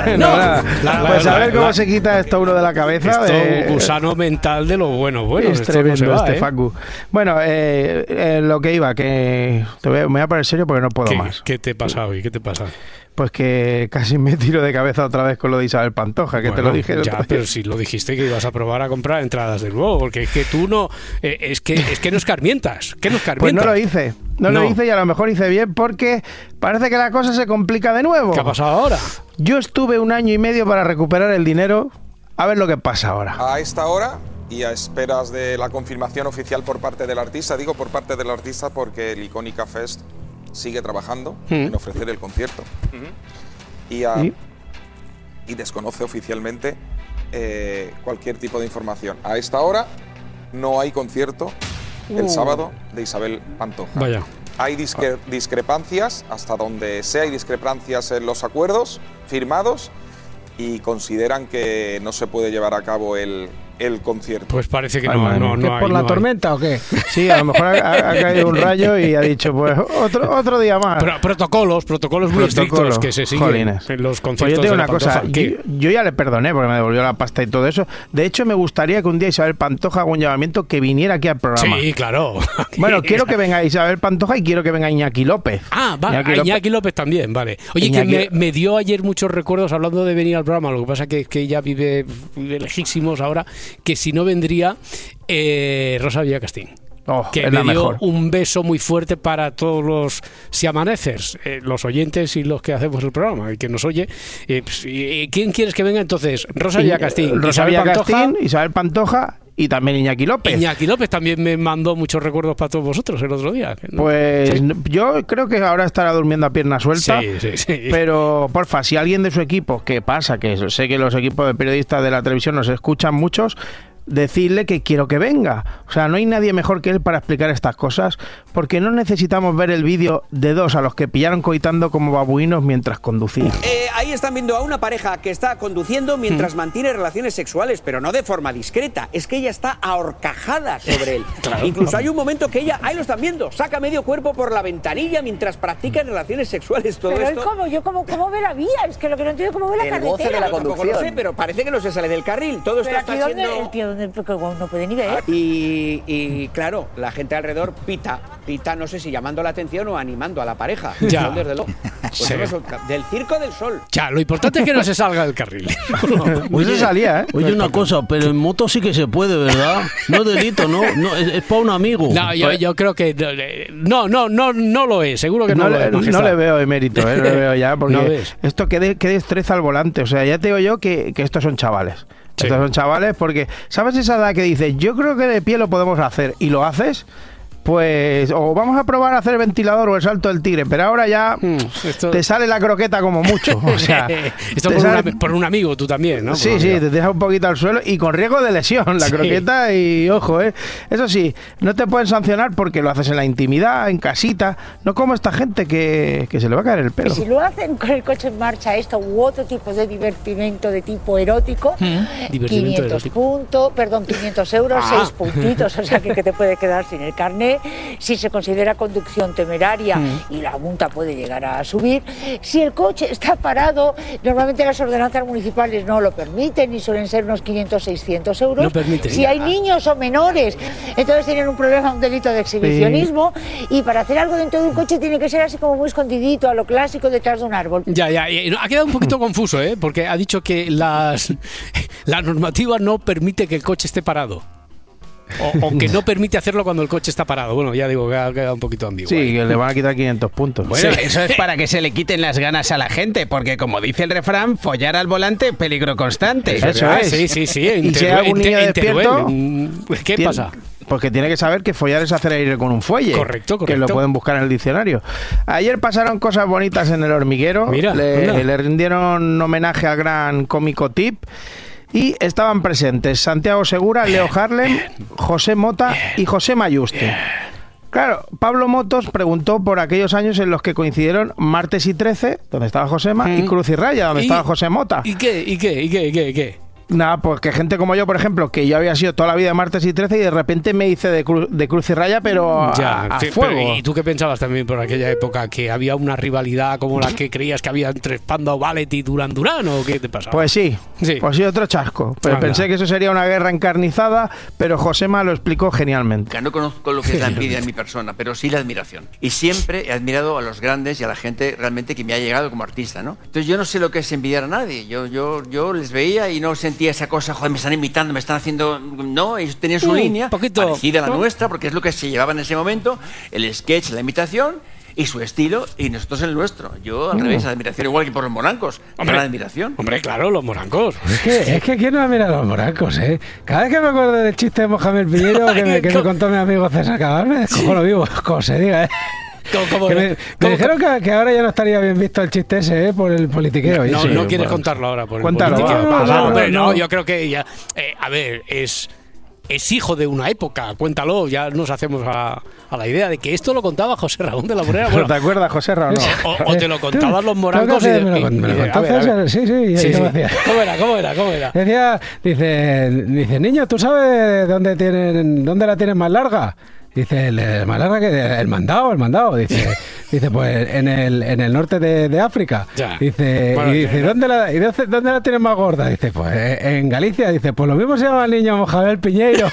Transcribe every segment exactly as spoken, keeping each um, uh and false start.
No, no. La, la, Pues la, a ver la, cómo la, se quita esto uno de la cabeza. Esto de, gusano mental de lo bueno. Bueno, es esto tremendo no se va, este ¿eh? Facu. Bueno, eh, eh, lo que iba, que te voy a, me voy a poner serio porque no puedo ¿Qué, más. ¿Qué te pasa hoy? ¿Qué te pasa? Pues que casi me tiro de cabeza otra vez con lo de Isabel Pantoja, que bueno, te lo dije. Ya, pero si lo dijiste que ibas a probar a comprar entradas de nuevo, porque es que tú no, eh, es que es que no escarmientas, que no escarmientas. Pues no lo hice, no, no lo hice y a lo mejor hice bien porque parece que la cosa se complica de nuevo. ¿Qué ha pasado ahora? Yo estuve un año y medio para recuperar el dinero, a ver lo que pasa ahora. A esta hora y a esperas de la confirmación oficial por parte del artista, digo por parte del artista porque el Icónica Fest sigue trabajando ¿Mm? en ofrecer el concierto ¿Mm? y, a, ¿Y? y desconoce oficialmente eh, cualquier tipo de información. A esta hora no hay concierto uh. el sábado de Isabel Pantoja. Vaya. Hay discre discrepancias, hasta donde sea, hay discrepancias en los acuerdos firmados y consideran que no se puede llevar a cabo el, el concierto. Pues parece que Ay, no, madre, no, no, ¿qué no hay, por la no tormenta hay. o qué? Sí, a lo mejor ha, ha caído un rayo y ha dicho, pues otro otro día más. Pero, protocolos, protocolos muy Protocolo. estrictos que se siguen Jolines. en los conciertos. Pues yo tengo de la una cosa, yo, yo ya le perdoné porque me devolvió la pasta y todo eso. De hecho, me gustaría que un día Isabel Pantoja haga un llamamiento que viniera aquí al programa. Sí, claro. Bueno, quiero que venga Isabel Pantoja y quiero que venga Iñaki López. Ah, va, Iñaki López, Iñaki López también, vale. Oye, Iñaki... que me, me dio ayer muchos recuerdos hablando de venir al programa, lo que pasa que, que ella vive lejísimos ahora, que si no vendría eh, Rosa Villacastín. Oh, que me dio mejor. un beso muy fuerte para todos los siamanecers, eh, los oyentes y los que hacemos el programa, y que nos oye. Eh, pues, ¿Quién quieres que venga entonces? Rosa Villacastín, Rosa Villacastín, Isabel Pantoja y también Iñaki López. Iñaki López también me mandó muchos recuerdos para todos vosotros el otro día. ¿No? Pues sí. Yo creo que ahora estará durmiendo a pierna suelta. Sí, sí, sí. Pero, porfa, si alguien de su equipo, que pasa, que sé que los equipos de periodistas de la televisión nos escuchan muchos, decirle que quiero que venga. O sea, no hay nadie mejor que él para explicar estas cosas, porque no necesitamos ver el vídeo de dos a los que pillaron coitando como babuinos mientras conducían. Eh, ahí están viendo a una pareja que está conduciendo mientras ¿Mm? mantiene relaciones sexuales, pero no de forma discreta. Es que ella está ahorcajada sobre él. Claro. Incluso hay un momento que ella, ahí lo están viendo, saca medio cuerpo por la ventanilla mientras practican relaciones sexuales. Todo pero esto. ¿cómo? Yo cómo, cómo ve la vía, es que lo que no entiendo cómo ve la el carretera. Goce de la conducción. Lo sé, pero parece que no se sale del carril. Todo esto está dónde, siendo... el tío donde no puede ni ver. Y, y claro, la gente alrededor pita, pita, no sé si llamando la atención o animando a la pareja. Ya. Desde luego. Pues sí. Del Circo del Sol. Ya, lo importante es que no se salga del carril. Oye, se salía, ¿eh? Oye, una cosa, pero en moto sí que se puede, ¿verdad? No es delito, ¿no? no es, es para un amigo. No, yo, yo creo que no, no, no, no lo es. Seguro que no, no lo le, es. No le veo emérito, ¿eh? No le veo ya, porque ¿No ves? esto que, de, que destreza al volante. O sea, ya te digo yo que, que estos son chavales. Sí. Estos son chavales porque, ¿sabes esa edad que dices, yo creo que de pie lo podemos hacer y lo haces? Pues o vamos a probar a hacer el ventilador o el salto del tigre, pero ahora ya hmm, esto... te sale la croqueta como mucho. O sea, esto por, sale... una, por un amigo tú también, ¿no? Sí, sí, te deja un poquito al suelo y con riesgo de lesión la sí. croqueta y ojo, ¿eh? Eso sí, no te pueden sancionar porque lo haces en la intimidad, en casita, no como esta gente que, que se le va a caer el pelo. Y si lo hacen con el coche en marcha, esto u otro tipo de divertimento de tipo erótico, hmm, quinientos erótico. puntos, perdón, quinientos euros, ah. seis puntitos, o sea que, que te puede quedar sin el carnet. Si se considera conducción temeraria mm. y la multa puede llegar a subir, si el coche está parado, normalmente las ordenanzas municipales no lo permiten y suelen ser unos quinientos, seiscientos euros. No permiten. Si hay niños o menores, entonces tienen un problema, un delito de exhibicionismo sí. y para hacer algo dentro de un coche tiene que ser así como muy escondidito, a lo clásico, detrás de un árbol. Ya, ya, ha quedado un poquito confuso, ¿eh? Porque ha dicho que las, la normativa no permite que el coche esté parado. O, o que no permite hacerlo cuando el coche está parado. Bueno, ya digo que ha quedado un poquito ambiguo. Sí, que le van a quitar quinientos puntos. Bueno, sí. eso es para que se le quiten las ganas a la gente, porque como dice el refrán, follar al volante, peligro constante. Eso, eso es. Sí, sí, sí. Y si hay algún niño despierto, ¿qué tiene, pasa? Porque tiene que saber que follar es hacer aire con un fuelle. Correcto, correcto. Que lo pueden buscar en el diccionario. Ayer pasaron cosas bonitas en el hormiguero. Mira, le, le rindieron homenaje al gran cómico Tip. Y estaban presentes Santiago Segura, Leo Harlem, José Mota y José Mayuste. Claro, Pablo Motos preguntó por aquellos años en los que coincidieron Martes y trece, donde estaba Josema, ¿Mm? y Cruz y Raya, donde ¿Y, estaba José Mota. ¿Y qué? ¿Y qué? ¿Y qué? ¿Y qué? ¿Y qué? nada, pues que gente como yo, por ejemplo, que yo había sido toda la vida martes y trece y de repente me hice de, cru de cruz y raya, pero ya, a, a sí, fuego. Pero, ¿y tú qué pensabas también por aquella época? ¿Que había una rivalidad como la que creías que había entre Spandau Ballet y Duran Duran o qué te pasaba? Pues sí, sí. pues sí, otro chasco. Pero Anda. Pensé que eso sería una guerra encarnizada, pero Josema lo explicó genialmente. No conozco lo que es la envidia en mi persona, pero sí la admiración. Y siempre he admirado a los grandes y a la gente realmente que me ha llegado como artista, ¿no? Entonces yo no sé lo que es envidiar a nadie. Yo, yo, yo les veía y no sentía esa cosa, joder, me están imitando, me están haciendo... No, ellos tenían su uh, línea poquito. parecida a la ¿no? nuestra, porque es lo que se llevaba en ese momento, el sketch, la imitación y su estilo, y nosotros el nuestro. Yo al uh. revés, admiración, igual que por los morancos. Hombre, la admiración. Hombre, claro, los morancos. Es que, es que ¿quién no admira a los morancos, eh? Cada vez que me acuerdo del chiste de Mohamed Piñero que me, que me contó mi amigo César Cabal, me descojo lo vivo, como se diga, eh. ¿Cómo, cómo, que me, me cómo, dijeron que, que ahora ya no estaría bien visto el chiste ese, ¿eh? Por el politiqueo. No, sí, no quieres bueno. contarlo ahora por Cuéntalo, el politiqueo. No, no, no, hombre, no, no, no. yo creo que ya... Eh, a ver, es... Es hijo de una época, cuéntalo, ya nos hacemos a, a la idea de que esto lo contaba José Ramón de la Morera. Bueno, ¿te acuerdas, José Ramón? No? O, o te lo contaban los morancos y, de, me lo, y, me lo y de, contó a ver, a ver. Sí, sí, sí, sí. Decía. ¿Cómo era? ¿Cómo era? ¿Cómo era? Decía, dice, dice, niño, ¿tú sabes dónde tienen, dónde la tienen más larga? Dice, el, el más larga que el mandado, el mandado. Dice, dice pues en el en el norte de, de África. Ya. Dice, bueno, y dice, ¿dónde la, y dónde, ¿dónde la tienen más gorda? Dice, pues en Galicia. Dice, pues lo mismo se llama el niño Mohamed Piñeiro.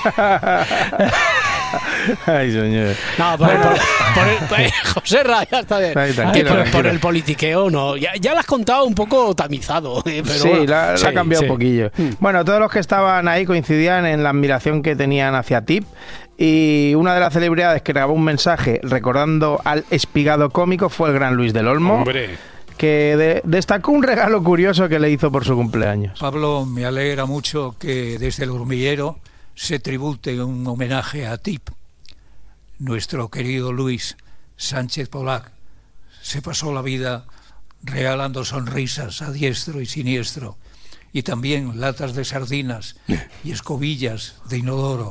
Ay, señor. No, por, por, por el, por el, José Ra, ya está bien. Ay, tranquilo, por, por el politiqueo, no. Ya, ya lo has contado un poco tamizado. Eh, pero sí, bueno, la, sí, la ha cambiado sí. un poquillo. Mm. Bueno, todos los que estaban ahí coincidían en la admiración que tenían hacia Tip. Y una de las celebridades que grabó un mensaje recordando al espigado cómico fue el gran Luis del Olmo. Hombre. Que de, destacó un regalo curioso que le hizo por su cumpleaños. Pablo, me alegra mucho que desde el hormiguero se tribute un homenaje a Tip. Nuestro querido Luis Sánchez Polac se pasó la vida regalando sonrisas a diestro y siniestro, y también latas de sardinas y escobillas de inodoro.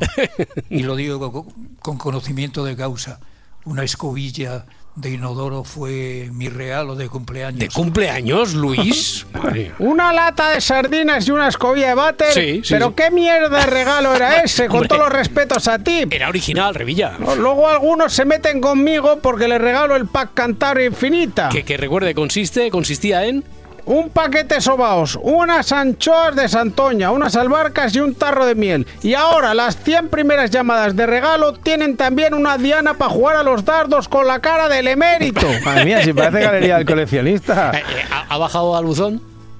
Y lo digo con conocimiento de causa. Una escobilla de inodoro fue mi regalo de cumpleaños. ¿De cumpleaños, Luis? Una lata de sardinas y una escobilla de váter. Sí, sí, pero sí. qué mierda de regalo era ese, con Hombre, todos los respetos a ti. Era original, Revilla. Luego algunos se meten conmigo porque les regalo el pack Cantabria Infinita. Que, que recuerde, consiste, consistía en... Un paquete de sobaos, unas anchoas de Santoña, unas albarcas y un tarro de miel. Y ahora las cien primeras llamadas de regalo tienen también una diana para jugar a los dardos con la cara del emérito. Madre mía, si parece galería del coleccionista. Eh, eh, ¿Ha, ha bajado al buzón?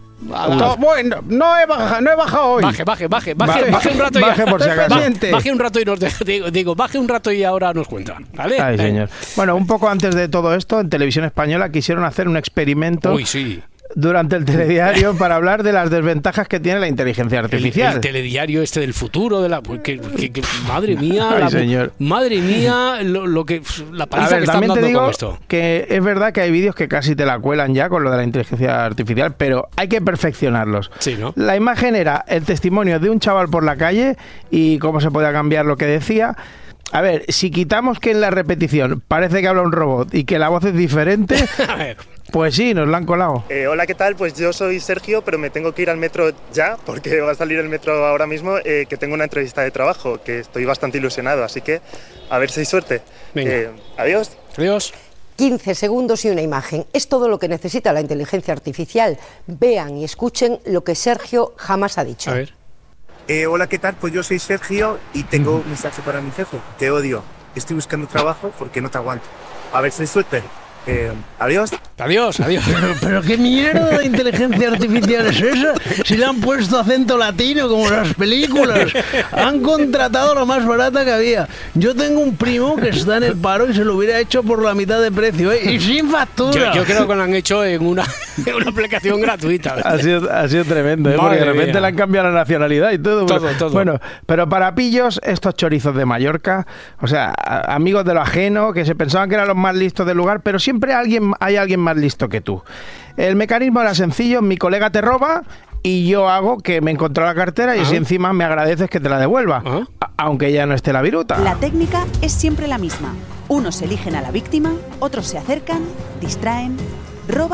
No, bueno, no he bajado, no he bajado hoy. Baje, baje, baje, baje, Baje, baje un rato y baje por si acaso. baje, baje un rato y nos de- digo, digo, baje un rato y ahora nos cuentan, ¿vale? Ay, señor. Bueno, un poco antes de todo esto, en Televisión Española quisieron hacer un experimento. Uy, sí. Durante el telediario para hablar de las desventajas que tiene la inteligencia artificial. El, el telediario este del futuro de la que, que, que, madre mía, Ay, la, señor. madre mía, lo, lo que la A paliza ver, que están también dando te digo con esto. que es verdad que hay vídeos que casi te la cuelan ya con lo de la inteligencia artificial, pero hay que perfeccionarlos. Sí, ¿no? La imagen era el testimonio de un chaval por la calle y cómo se podía cambiar lo que decía. A ver, si quitamos que en la repetición parece que habla un robot y que la voz es diferente, A ver. pues sí, nos la han colado. Eh, hola, ¿qué tal? Pues yo soy Sergio, pero me tengo que ir al metro ya, porque va a salir el metro ahora mismo, eh, que tengo una entrevista de trabajo, que estoy bastante ilusionado, así que a ver si hay suerte. Venga. Eh, adiós. Adiós. quince segundos y una imagen. Es todo lo que necesita la inteligencia artificial. Vean y escuchen lo que Sergio jamás ha dicho. A ver. Eh, hola, ¿qué tal? Pues yo soy Sergio y tengo un mensaje para mi jefe. Te odio. Estoy buscando trabajo porque no te aguanto. A ver si hay suerte. Eh, adiós. Adiós, adiós. Pero, pero qué mierda de inteligencia artificial es esa. Si le han puesto acento latino como en las películas. Han contratado la más barata que había. Yo tengo un primo que está en el paro y se lo hubiera hecho por la mitad de precio, ¿eh? Y sin factura. Yo, yo creo que lo han hecho en una, en una aplicación gratuita. Ha sido, ha sido tremendo, ¿eh? Madre Porque de repente mía. le han cambiado la nacionalidad y todo. Todo, Bueno, todo. Bueno, pero para pillos, estos chorizos de Mallorca, o sea, a- amigos de lo ajeno, que se pensaban que eran los más listos del lugar, pero siempre alguien, hay alguien más listo que tú. El mecanismo era sencillo, mi colega te roba y yo hago que me encontró la cartera y Ah. si encima me agradeces que te la devuelva, Ah. a- aunque ya no esté la viruta. La técnica es siempre la misma. Unos eligen a la víctima, otros se acercan, distraen, roban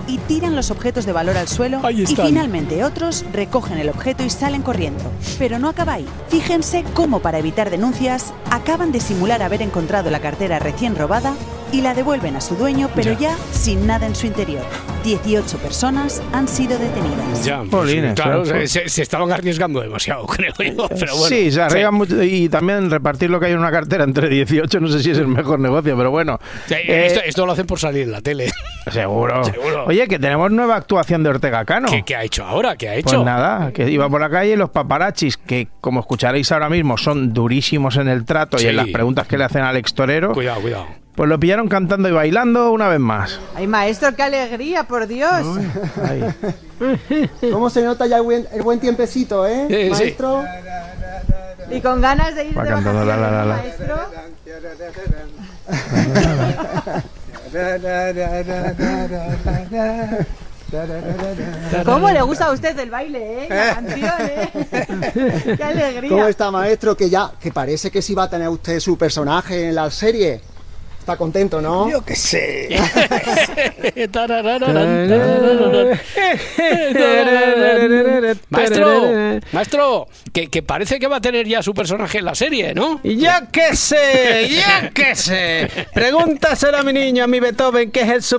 y tiran los objetos de valor al suelo y finalmente otros recogen el objeto y salen corriendo. Pero no acaba ahí. Fíjense cómo para evitar denuncias acaban de simular haber encontrado la cartera recién robada y la devuelven a su dueño, pero ya, ya sin nada en su interior. dieciocho personas han sido detenidas. Ya, pues, claro, se, se estaban arriesgando demasiado, creo yo. Pero bueno, sí, se arriesgan sí. mucho, y también repartir lo que hay en una cartera entre dieciocho, no sé si es el mejor negocio, pero bueno. Sí, eh, esto, esto lo hacen por salir en la tele. Seguro. Seguro. Oye, que tenemos nueva actuación de Ortega Cano. ¿Qué, qué ha hecho ahora? ¿Qué ha hecho? Pues nada, que iba por la calle y los paparachis, que como escucharéis ahora mismo son durísimos en el trato sí. y en las preguntas que le hacen al extorero. Cuidado, cuidado. Pues lo pillaron cantando y bailando una vez más. Ay, maestro, qué alegría, por Dios. Ay, ay. ¿Cómo se nota ya el buen, el buen tiempecito, eh, sí, maestro? Sí. Y con ganas de ir Va de cantando la, la, la, la. maestro. ¿Cómo le gusta a usted el baile, eh? La canción, eh. Qué alegría. ¿Cómo está, maestro? Que ya, que parece que sí va a tener usted su personaje en la serie. Está contento, ¿no? Yo qué sé. Maestro, maestro, que, que parece que va a tener ya su personaje en la serie, ¿no? ¡Yo qué sé! ¡Yo qué sé! Pregúntaselo a mi niño, a mi Beethoven, que es el